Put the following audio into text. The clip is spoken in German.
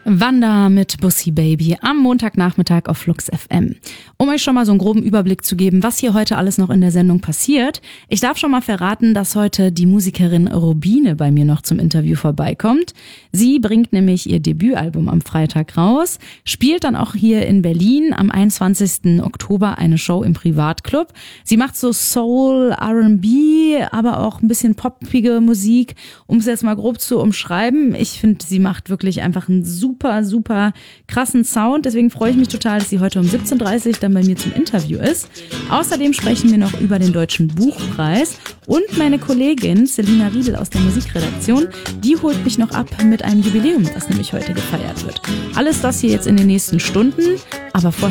Wanda mit Bussi Baby am Montagnachmittag auf Flux FM. Um euch schon mal so einen groben Überblick zu geben, was hier heute alles noch in der Sendung passiert. Ich darf schon mal verraten, dass heute die Musikerin Rubine bei mir noch zum Interview vorbeikommt. Sie bringt nämlich ihr Debütalbum am Freitag raus, spielt dann auch hier in Berlin am 21. Oktober eine Show im Privatclub. Sie macht so Soul, R&B, aber auch ein bisschen poppige Musik, um es jetzt mal grob zu umschreiben. Ich finde, sie macht wirklich einfach einen super krassen Sound. Deswegen freue ich mich total, dass sie heute um 17.30 Uhr dann bei mir zum Interview ist. Außerdem sprechen wir noch über den Deutschen Buchpreis und meine Kollegin Selina Riedel aus der Musikredaktion, die holt mich noch ab mit einem Jubiläum, das nämlich heute gefeiert wird. Alles das hier jetzt in den nächsten Stunden, aber vorher